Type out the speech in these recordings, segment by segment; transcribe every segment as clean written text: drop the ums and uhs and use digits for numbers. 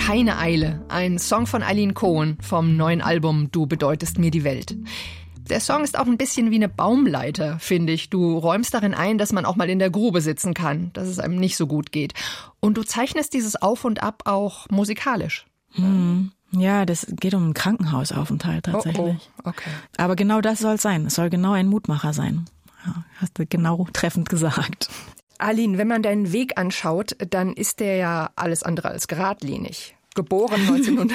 Keine Eile, ein Song von Eileen Cohen vom neuen Album Du bedeutest mir die Welt. Der Song ist auch ein bisschen wie eine Baumleiter, finde ich. Du räumst darin ein, dass man auch mal in der Grube sitzen kann, dass es einem nicht so gut geht. Und du zeichnest dieses Auf und Ab auch musikalisch. Ja, das geht um einen Krankenhausaufenthalt tatsächlich. Oh, okay. Aber genau das soll es sein. Es soll genau ein Mutmacher sein. Ja, hast du genau treffend gesagt. Eileen, wenn man deinen Weg anschaut, dann ist der ja alles andere als geradlinig. Geboren 1900.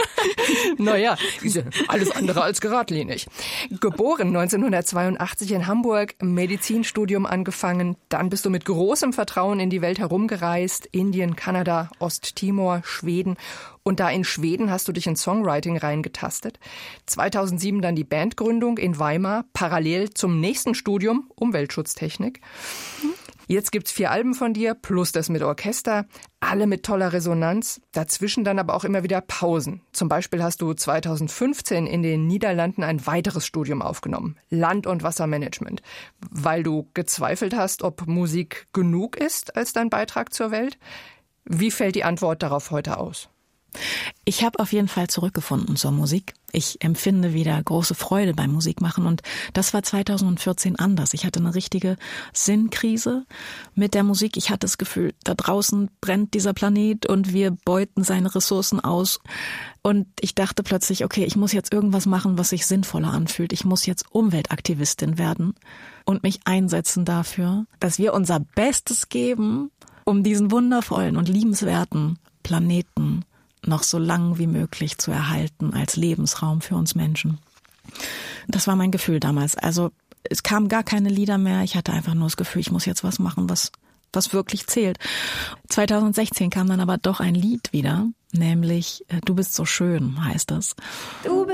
Naja, alles andere als geradlinig. Geboren 1982 in Hamburg, Medizinstudium angefangen. Dann bist du mit großem Vertrauen in die Welt herumgereist. Indien, Kanada, Osttimor, Schweden. Und da in Schweden hast du dich in Songwriting reingetastet. 2007 dann die Bandgründung in Weimar, parallel zum nächsten Studium Umweltschutztechnik. Jetzt gibt's 4 Alben von dir, plus das mit Orchester, alle mit toller Resonanz, dazwischen dann aber auch immer wieder Pausen. Zum Beispiel hast du 2015 in den Niederlanden ein weiteres Studium aufgenommen, Land- und Wassermanagement, weil du gezweifelt hast, ob Musik genug ist als dein Beitrag zur Welt. Wie fällt die Antwort darauf heute aus? Ich habe auf jeden Fall zurückgefunden zur Musik. Ich empfinde wieder große Freude beim Musikmachen und das war 2014 anders. Ich hatte eine richtige Sinnkrise mit der Musik. Ich hatte das Gefühl, da draußen brennt dieser Planet und wir beuten seine Ressourcen aus. Und ich dachte plötzlich, okay, ich muss jetzt irgendwas machen, was sich sinnvoller anfühlt. Ich muss jetzt Umweltaktivistin werden und mich einsetzen dafür, dass wir unser Bestes geben, um diesen wundervollen und liebenswerten Planeten noch so lang wie möglich zu erhalten als Lebensraum für uns Menschen. Das war mein Gefühl damals. Also es kamen gar keine Lieder mehr. Ich hatte einfach nur das Gefühl, ich muss jetzt was machen, was wirklich zählt. 2016 kam dann aber doch ein Lied wieder, nämlich Du bist so schön, heißt das.